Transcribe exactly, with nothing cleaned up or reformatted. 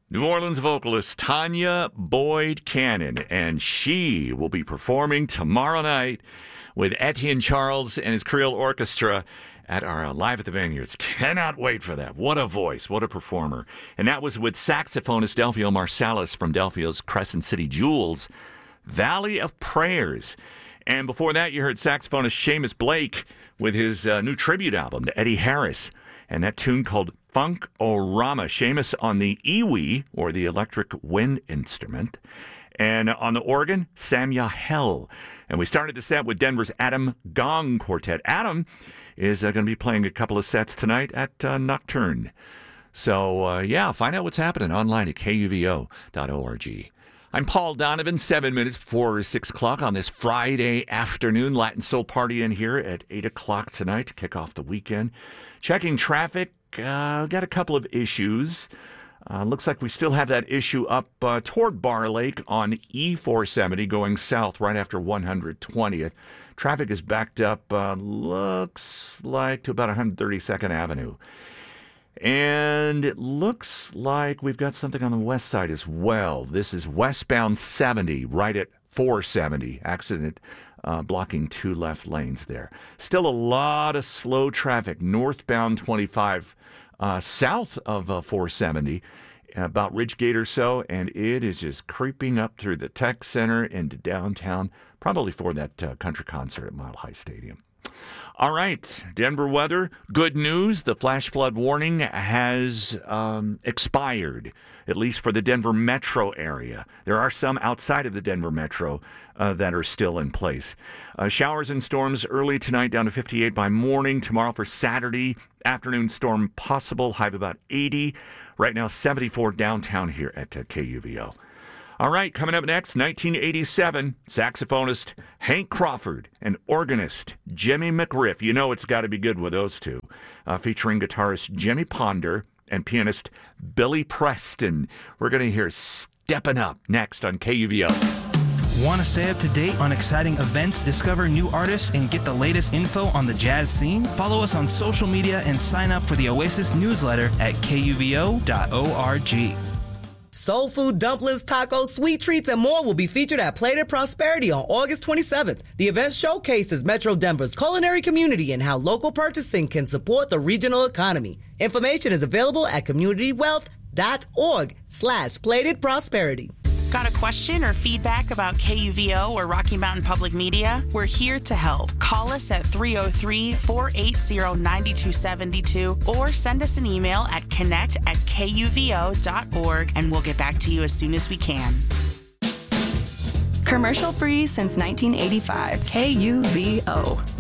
New Orleans vocalist Tanya Boyd Cannon, and she will be performing tomorrow night with Etienne Charles and his Creole Orchestra at our Live at the Vineyards. Cannot wait for that. What a voice. What a performer. And that was with saxophonist Delphio Marsalis from Delphio's Crescent City Jewels, Valley of Prayers. And before that, you heard saxophonist Seamus Blake with his uh, new tribute album to Eddie Harris, and that tune called Funk-O-Rama. Seamus on the iwi, or the electric wind instrument, and on the organ, Sam Yahel. And we started the set with Denver's Adam Gong Quartet. Adam is uh, going to be playing a couple of sets tonight at uh, Nocturne. So, uh, yeah, find out what's happening online at K U V O dot org. I'm Paul Donovan, seven minutes before six o'clock on this Friday afternoon. Latin Soul Party in here at eight o'clock tonight to kick off the weekend. Checking traffic, uh, got a couple of issues. Uh, looks like we still have that issue up uh, toward Bar Lake on E four seventy going south right after one hundred twentieth. Traffic is backed up, uh, looks like, to about one thirty-second Avenue. And it looks like we've got something on the west side as well. This is westbound seventy, right at four seventy. Accident uh, blocking two left lanes there. Still a lot of slow traffic. Northbound twenty-five, uh, south of uh, four seventy, about Ridgegate or so, and it is just creeping up through the Tech Center into downtown, probably for that uh, country concert at Mile High Stadium. All right, Denver weather. Good news. The flash flood warning has um, expired, at least for the Denver metro area. There are some outside of the Denver metro uh, that are still in place. Uh, showers and storms early tonight, down to fifty-eight by morning. Tomorrow for Saturday, afternoon storm possible, high of about eighty. Right now, seventy-four downtown here at uh, K U V O. All right, coming up next, nineteen eighty-seven, saxophonist Hank Crawford and organist Jimmy McGriff. You know it's got to be good with those two. Uh, featuring guitarist Jimmy Ponder and pianist Billy Preston. We're going to hear Steppin' Up next on K U V O. Want to stay up to date on exciting events, discover new artists, and get the latest info on the jazz scene? Follow us on social media and sign up for the Oasis newsletter at K U V O dot org. Soul food, dumplings, tacos, sweet treats, and more will be featured at Plated Prosperity on August twenty-seventh. The event showcases Metro Denver's culinary community and how local purchasing can support the regional economy. Information is available at communitywealth.org slash Plated Prosperity. Got a question or feedback about K U V O or Rocky Mountain Public Media? We're here to help. Call us at three oh three, four eight zero, nine two seven two or send us an email at connect at K U V O dot org and we'll get back to you as soon as we can. Commercial free since nineteen eighty-five. K U V O.